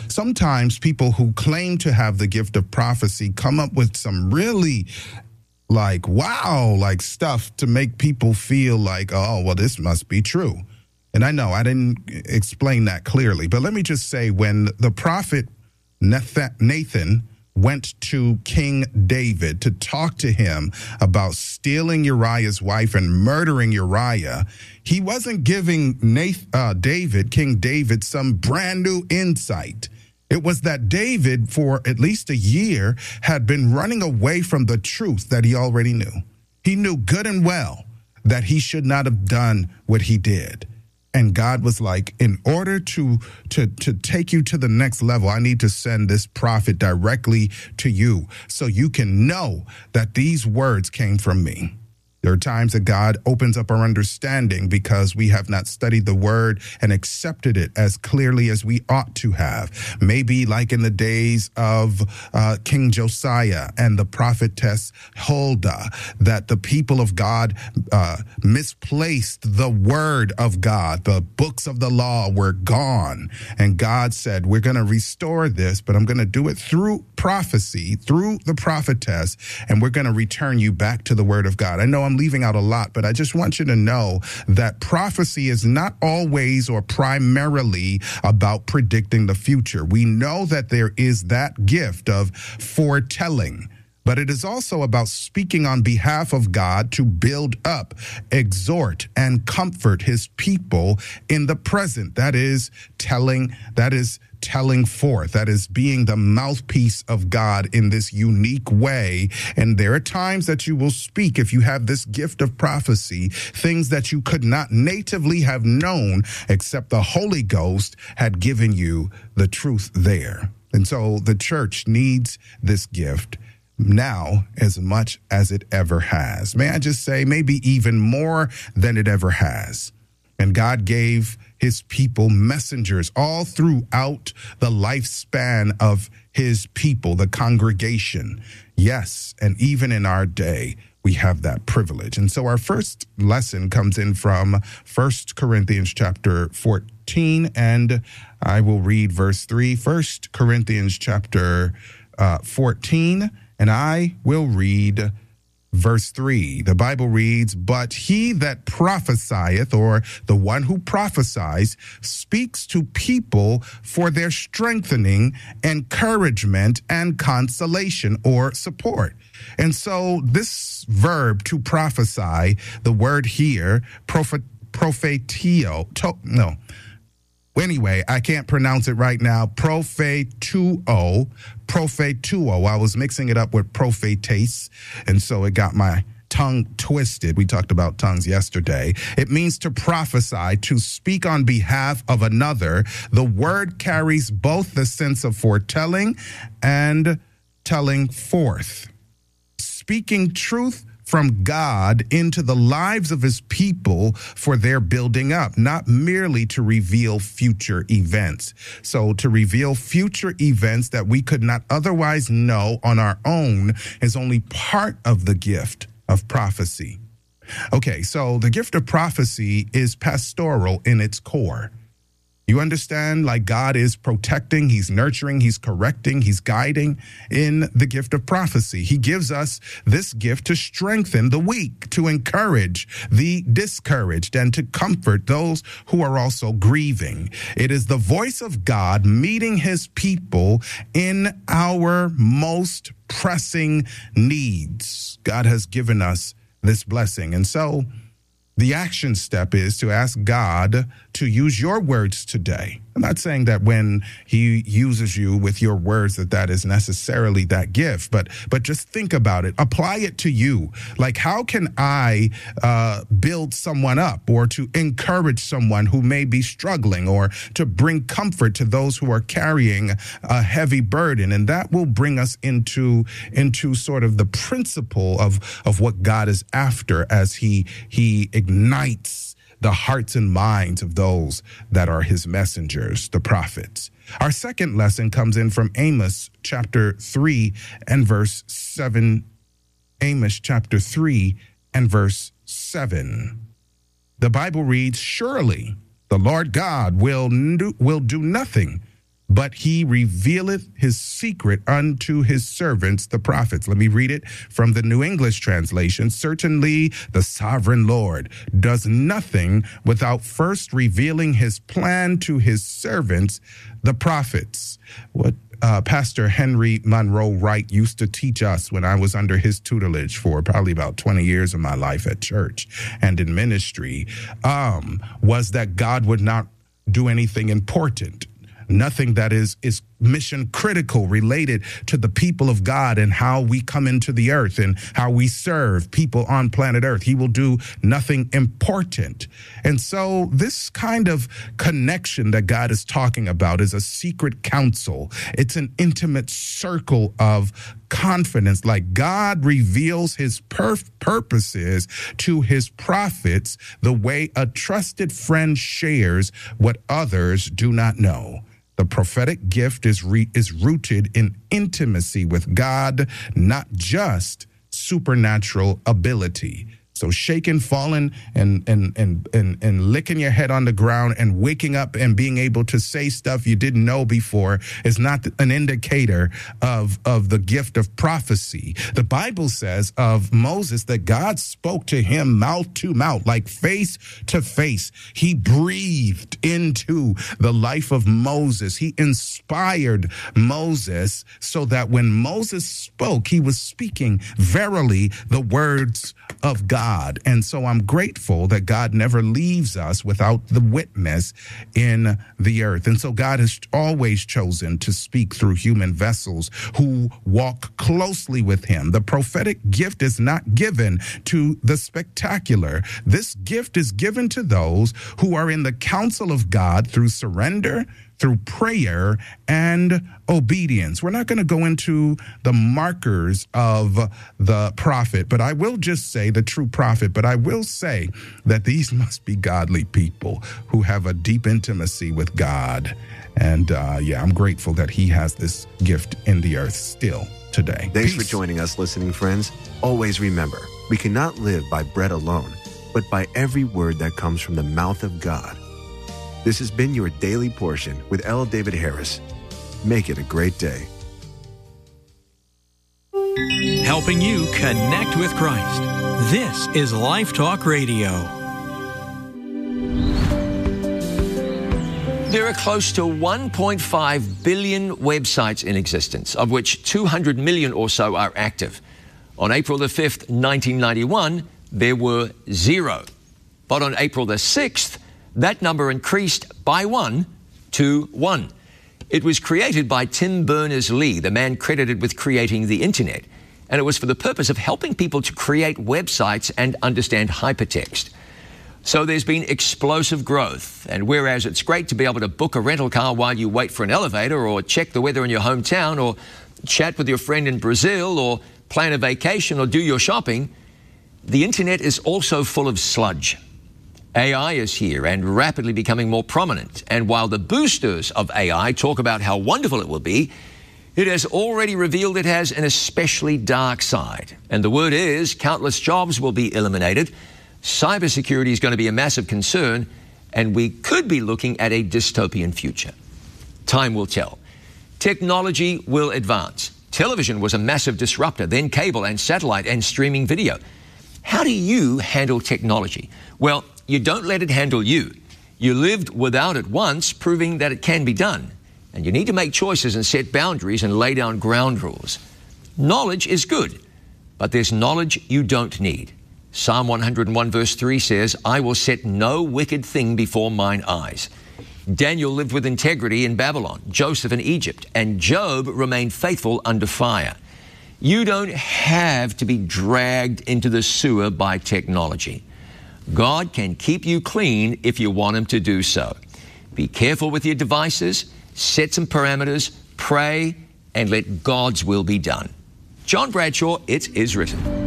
sometimes people who claim to have the gift of prophecy come up with some really wow stuff to make people feel like, oh, well, this must be true. And I know I didn't explain that clearly, but let me just say, when the prophet Nathan went to King David to talk to him about stealing Uriah's wife and murdering Uriah, he wasn't giving King David, some brand new insight. It was that David, for at least a year, had been running away from the truth that he already knew. He knew good and well that he should not have done what he did. And God was like, in order to take you to the next level, I need to send this prophet directly to you so you can know that these words came from me. There are times that God opens up our understanding because we have not studied the word and accepted it as clearly as we ought to have. Maybe like in the days of King Josiah and the prophetess Huldah, that the people of God misplaced the word of God. The books of the law were gone. And God said, we're going to restore this, but I'm going to do it through prophecy, through the prophetess, and we're going to return you back to the word of God. I know I'm leaving out a lot, but I just want you to know that prophecy is not always or primarily about predicting the future. We know that there is that gift of foretelling, but it is also about speaking on behalf of God to build up, exhort, and comfort his people in the present. That is telling forth, that is being the mouthpiece of God in this unique way. And there are times that you will speak, if you have this gift of prophecy, things that you could not natively have known except the Holy Ghost had given you the truth there. And so the church needs this gift now as much as it ever has. May I just say, maybe even more than it ever has. And God gave his people messengers all throughout the lifespan of his people, the congregation. Yes, and even in our day, we have that privilege. And so our first lesson comes in from 1 Corinthians chapter 14, and I will read verse 3. 1 Corinthians chapter 14, and I will read verse 3. The Bible reads, "But he that prophesieth," or the one who prophesies, "speaks to people for their strengthening, encouragement, and consolation," or support. And so this verb, to prophesy, the word here, Anyway, I can't pronounce it right now. Prophetuo. I was mixing it up with prophetase, and so it got my tongue twisted. We talked about tongues yesterday. It means to prophesy, to speak on behalf of another. The word carries both the sense of foretelling and telling forth. Speaking truth from God into the lives of his people for their building up, not merely to reveal future events. So to reveal future events that we could not otherwise know on our own is only part of the gift of prophecy. Okay, so the gift of prophecy is pastoral in its core. You understand, like God is protecting, he's nurturing, he's correcting, he's guiding in the gift of prophecy. He gives us this gift to strengthen the weak, to encourage the discouraged, and to comfort those who are also grieving. It is the voice of God meeting his people in our most pressing needs. God has given us this blessing. And so the action step is to ask God to use your words today. I'm not saying that when he uses you with your words that is necessarily that gift, but just think about it. Apply it to you. Like, how can I build someone up, or to encourage someone who may be struggling, or to bring comfort to those who are carrying a heavy burden? And that will bring us into sort of the principle of what God is after as he ignites the hearts and minds of those that are his messengers, the prophets. Our second lesson comes in from Amos chapter 3 and verse 7. Amos chapter 3 and verse 7. The Bible reads, "Surely the Lord God will do nothing but he revealeth his secret unto his servants, the prophets. Let me read it from the New English translation. Certainly, the sovereign Lord does nothing without first revealing his plan to his servants, the prophets. What Pastor Henry Monroe Wright used to teach us when I was under his tutelage for probably about 20 years of my life at church and in ministry, was that God would not do anything important. Nothing that is mission critical related to the people of God and how we come into the earth and how we serve people on planet Earth. He will do nothing important. And so this kind of connection that God is talking about is a secret counsel. It's an intimate circle of confidence, like God reveals his purposes to his prophets the way a trusted friend shares what others do not know. The prophetic gift is rooted in intimacy with God, not just supernatural ability. So shaking, falling, and licking your head on the ground and waking up and being able to say stuff you didn't know before is not an indicator of the gift of prophecy. The Bible says of Moses that God spoke to him mouth to mouth, like face to face. He breathed into the life of Moses. He inspired Moses so that when Moses spoke, he was speaking verily the words of God. And so I'm grateful that God never leaves us without the witness in the earth. And so God has always chosen to speak through human vessels who walk closely with him. The prophetic gift is not given to the spectacular. This gift is given to those who are in the counsel of God through surrender, through prayer and obedience. We're not going to go into the markers of the prophet, but I will just say the true prophet, but I will say that these must be godly people who have a deep intimacy with God. And I'm grateful that he has this gift in the earth still today. Thanks Peace. for joining us, listening friends. Always remember, we cannot live by bread alone, but by every word that comes from the mouth of God. This has been your Daily Portion with L. David Harris. Make it a great day. Helping you connect with Christ. This is Life Talk Radio. There are close to 1.5 billion websites in existence, of which 200 million or so are active. On April the 5th, 1991, there were 0. But on April the 6th, that number increased by 1 to 1. It was created by Tim Berners-Lee, the man credited with creating the internet. And it was for the purpose of helping people to create websites and understand hypertext. So there's been explosive growth. And whereas it's great to be able to book a rental car while you wait for an elevator, or check the weather in your hometown, or chat with your friend in Brazil, or plan a vacation, or do your shopping, the internet is also full of sludge. AI is here and rapidly becoming more prominent. And while the boosters of AI talk about how wonderful it will be, it has already revealed it has an especially dark side. And the word is countless jobs will be eliminated. Cybersecurity is going to be a massive concern, and we could be looking at a dystopian future. Time will tell. Technology will advance. Television was a massive disruptor, then cable and satellite and streaming video. How do you handle technology? Well, you don't let it handle you. You lived without it once, proving that it can be done. And you need to make choices and set boundaries and lay down ground rules. Knowledge is good, but there's knowledge you don't need. Psalm 101 verse 3 says, I will set no wicked thing before mine eyes. Daniel lived with integrity in Babylon, Joseph in Egypt, and Job remained faithful under fire. You don't have to be dragged into the sewer by technology. God can keep you clean if you want him to do so. Be careful with your devices, set some parameters, pray, and let God's will be done. John Bradshaw, it is written.